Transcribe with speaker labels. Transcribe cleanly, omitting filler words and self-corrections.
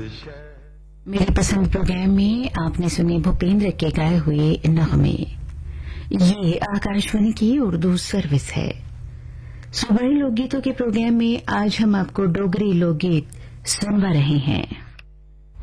Speaker 1: मेरे पसंद प्रोग्राम में आपने सुने भूपेंद्र के गाए हुए नगमे। ये आकाशवाणी की उर्दू सर्विस है। सूबाई लोकगीतों के प्रोग्राम में आज हम आपको डोगरी लोकगीत सुनवा रहे हैं।